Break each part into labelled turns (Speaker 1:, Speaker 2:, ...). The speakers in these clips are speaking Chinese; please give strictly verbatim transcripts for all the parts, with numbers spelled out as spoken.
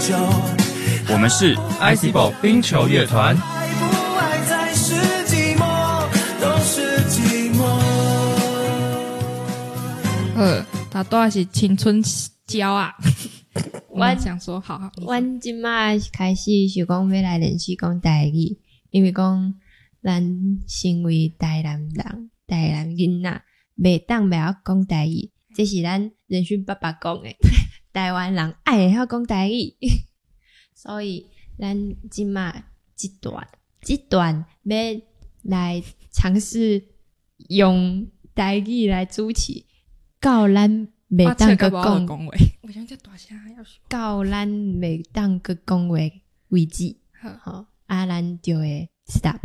Speaker 1: 久。
Speaker 2: 我们是 I C B O 冰球乐团。
Speaker 1: 爱不爱才是寂寞，都是寂寞。
Speaker 3: 呃，大多是青春胶啊。我
Speaker 4: 我
Speaker 3: 想说，好好，
Speaker 4: 阮即摆开始想讲要来练习讲台语，因为讲咱身为台南人、台南囡仔，袂当袂晓讲台语，这是咱仁勋爸爸讲的。台湾人爱会晓讲台语，所以咱即摆这段这段要来尝试用台语来主持，到咱袂当个讲。
Speaker 3: 讲话，我想这大声要说。
Speaker 4: 到咱袂当个讲话为止，吼，啊，咱就会 stop。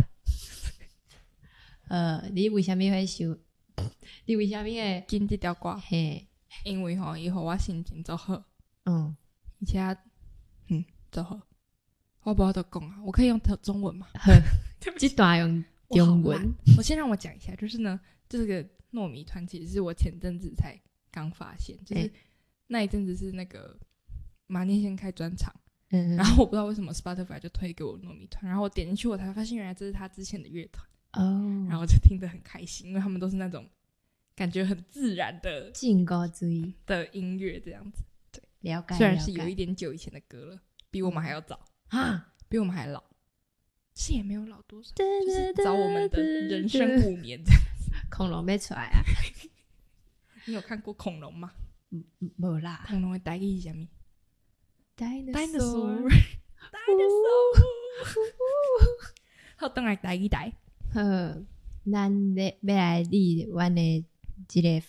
Speaker 4: 呃，你为虾米会想？你为虾米会？
Speaker 3: 紧这条歌，
Speaker 4: 嘿，
Speaker 3: 因为吼，伊互我心情足好，
Speaker 4: 嗯，
Speaker 3: 而且，嗯，足好。我不知道讲啊，我可以用中文吗？
Speaker 4: 这段用中文。
Speaker 3: 我, 我先让我讲一下，就是呢，这个糯米团其实是我前阵子才刚发现，就是
Speaker 4: 欸
Speaker 3: 那一阵子是那个马念先开专场，
Speaker 4: 嗯，
Speaker 3: 然后我不知道为什么 Spotify 就推给我糯米团，然后我点进去，我才发现原来这是他之前的乐团，
Speaker 4: 哦，
Speaker 3: 然后我就听得很开心，因为他们都是那种感觉很自然的
Speaker 4: 进高追
Speaker 3: 的音乐这样子。对，
Speaker 4: 了解，
Speaker 3: 虽然是有一点久以前的歌了，比我们还要早
Speaker 4: 啊，
Speaker 3: 比我们还老，是也没有老多少，就是早我们的人生五年这样子。
Speaker 4: 恐龙要出来啊？
Speaker 3: 你有看过恐龙吗？
Speaker 4: 无啦
Speaker 3: 恐龙的台语是什么
Speaker 4: ，dinosaur，
Speaker 3: dinosaur。好，等来台语台。
Speaker 4: 好，咱要要来立阮的这个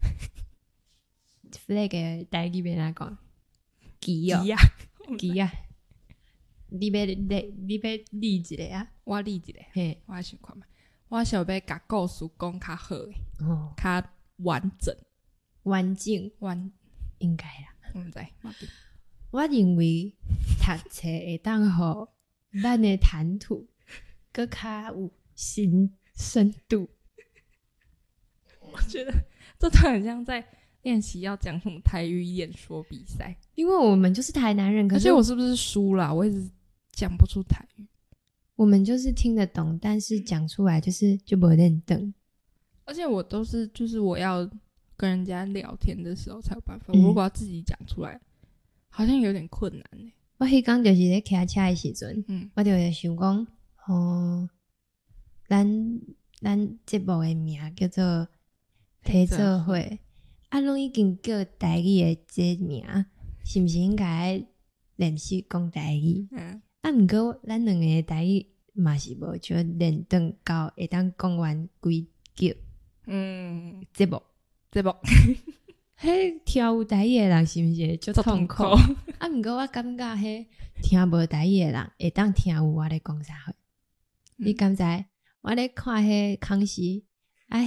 Speaker 4: flag，flag 的台语要哪讲？旗哦，
Speaker 3: 呀，
Speaker 4: 旗啊！你要立，你要立一个啊？
Speaker 3: 我理一个，
Speaker 4: 嘿，
Speaker 3: 我想看嘛。我想要甲故事讲较好诶，
Speaker 4: 哦，
Speaker 3: 较完整，
Speaker 4: 完整
Speaker 3: 完
Speaker 4: 应该啦。
Speaker 3: 我们在。
Speaker 4: 我认为读册会当互咱的谈吐更较有深深度。
Speaker 3: 我觉得这都很像在练习要讲什么台语演说比赛，
Speaker 4: 因为我们就是台南人，可
Speaker 3: 而
Speaker 4: 是
Speaker 3: 且我是不是输了？我一直讲不出台语。
Speaker 4: 我们就是听得懂，但是讲出来就是就不认懂。
Speaker 3: 而且我都是就是我要跟人家聊天的时候才有办法，
Speaker 4: 嗯
Speaker 3: 我如果要自己讲出来，好像有点困难欸。
Speaker 4: 我迄天就是咧骑车的时阵，
Speaker 3: 嗯，
Speaker 4: 我就会想讲，哦，咱咱节目的名叫做陪做会，啊，拢已经叫台语的这名，是毋是应该练习讲台语？
Speaker 3: 嗯，
Speaker 4: 啊，毋过咱两个的台语嘛是无就练顿到会当讲完规集
Speaker 3: 嗯，
Speaker 4: 节目。
Speaker 3: 这不
Speaker 4: 迄听有台语的人是毋是足痛苦？啊，毋过我感觉迄听无台语的人会当听有我咧讲啥货。
Speaker 3: 嗯
Speaker 4: 你敢知？我咧看迄康熙